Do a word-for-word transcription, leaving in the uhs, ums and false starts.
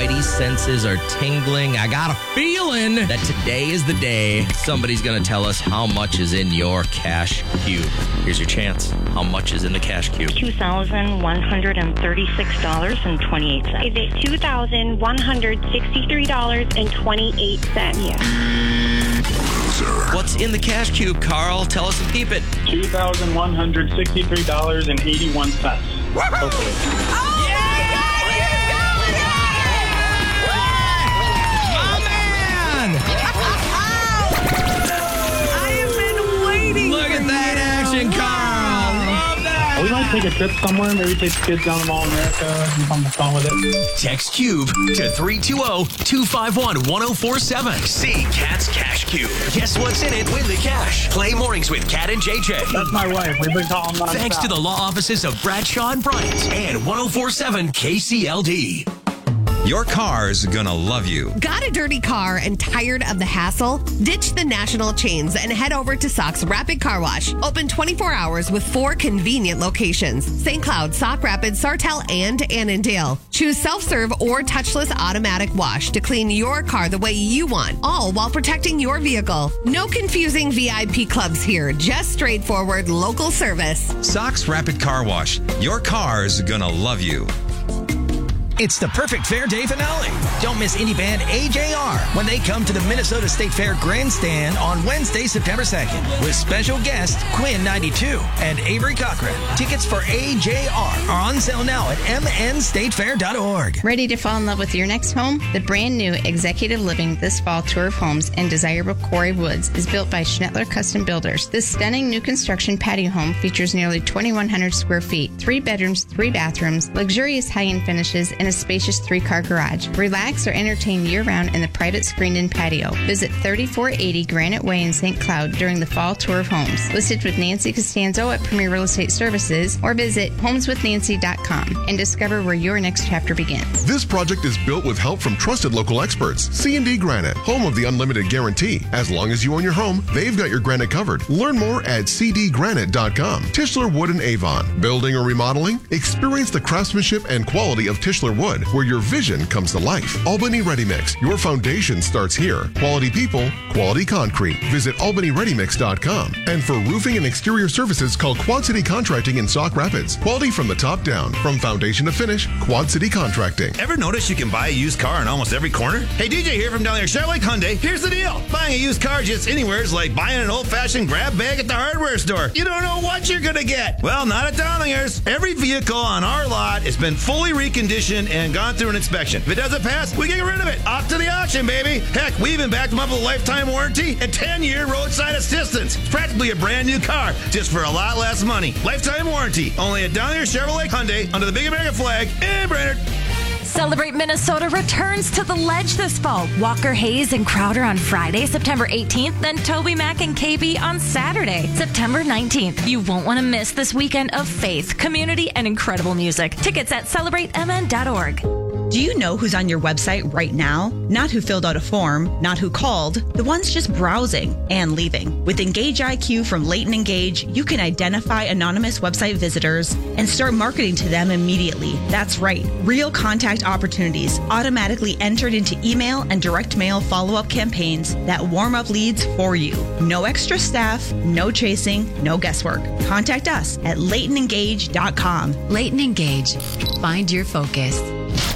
spidey senses are tingling. I got a feeling that today is the day somebody's going to tell us how much is in your cash cube. Here's your chance. How much is in the cash cube? two thousand one hundred thirty-six dollars and twenty-eight cents. Is it two thousand one hundred sixty-three dollars and twenty-eight cents? Yeah. What's in the cash cube, Carl? Tell us and keep it. two thousand one hundred sixty-three dollars and eighty-one cents. Hopefully. Oh, yeah! Look at that action, Carl. Love that. We might take a trip somewhere. Maybe take the kids down to Mall of America and have fun with it. Text Cube to three two zero, two five one, one zero four seven. See Cat's Cash Cube. Guess what's in it? Win the cash. Play mornings with Cat and J J. That's my wife. We've been calling nonstop. Thanks to the law offices of Bradshaw and Bryant and one zero four seven K C L D. Your car's gonna love you. Got a dirty car and tired of the hassle? Ditch the national chains and head over to Sock's Rapid Car Wash. Open twenty-four hours with four convenient locations. Saint Cloud, Sauk Rapids, Sartell, and Annandale. Choose self-serve or touchless automatic wash to clean your car the way you want, all while protecting your vehicle. No confusing V I P clubs here, just straightforward local service. Sock's Rapid Car Wash. Your car's gonna love you. It's the perfect Fair Day finale. Don't miss indie band A J R when they come to the Minnesota State Fair Grandstand on Wednesday, September second, with special guests Quinn ninety-two and Avery Cochran. Tickets for A J R are on sale now at m n state fair dot org. Ready to fall in love with your next home? The brand new Executive Living This Fall Tour of Homes in desirable Quarry Woods is built by Schnettler Custom Builders. This stunning new construction patio home features nearly twenty-one hundred square feet, three bedrooms, three bathrooms, luxurious high-end finishes, and a spacious three-car garage. Relax or entertain year-round in the private screened-in patio. Visit thirty-four eighty Granite Way in Saint Cloud during the Fall Tour of Homes. Listed with Nancy Costanzo at Premier Real Estate Services, or visit homes with nancy dot com and discover where your next chapter begins. This project is built with help from trusted local experts. C and D Granite, home of the unlimited guarantee. As long as you own your home, they've got your granite covered. Learn more at c d granite dot com. Tischler Wood and Avon. Building or remodeling? Experience the craftsmanship and quality of Tischler Wood, where your vision comes to life. Albany Ready Mix. Your foundation starts here. Quality people, quality concrete. Visit albany ready mix dot com. And for roofing and exterior services, call Quad City Contracting in Sauk Rapids. Quality from the top down. From foundation to finish, Quad City Contracting. Ever notice you can buy a used car in almost every corner? Hey, D J here from down there, Chevrolet Hyundai. Here's the deal. Buying a used car just anywhere is like buying an old-fashioned grab bag at the hardware store. You don't know what you're going to get. Well, not at Dowlingers. Every vehicle on our lot has been fully reconditioned and gone through an inspection. If it doesn't pass, we get rid of it. Off to the auction, baby. Heck, we even backed them up with a lifetime warranty and ten-year roadside assistance. It's practically a brand new car, just for a lot less money. Lifetime warranty. Only at Down Here Chevrolet Hyundai under the Big American flag in Brainerd. Celebrate Minnesota returns to the Ledge this fall. Walker Hayes and Crowder on Friday, September eighteenth, then Toby Mac and K B on Saturday, September nineteenth. You won't want to miss this weekend of faith, community, and incredible music. Tickets at celebrate m n dot org. Do you know who's on your website right now? Not who filled out a form, not who called, the ones just browsing and leaving. With Engage I Q from Leighton Engage, you can identify anonymous website visitors and start marketing to them immediately. That's right, real contact opportunities automatically entered into email and direct mail follow-up campaigns that warm up leads for you. No extra staff, no chasing, no guesswork. Contact us at leighton engage dot com. Leighton Engage. Find your focus.